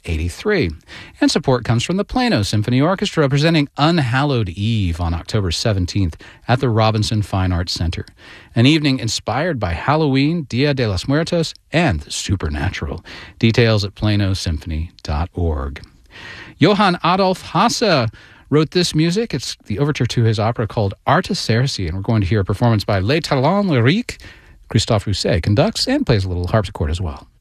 1983. And support comes from the Plano Symphony Orchestra presenting Unhallowed Eve on October 17th at the Robinson Fine Arts Center. An evening inspired by Halloween, Dia de los Muertos, and the supernatural. Details at planosymphony.org. Johann Adolf Hasse wrote this music. It's the overture to his opera called Artaserse, and we're going to hear a performance by Les Talents Lyriques. Christophe Rousset conducts and plays a little harpsichord as well.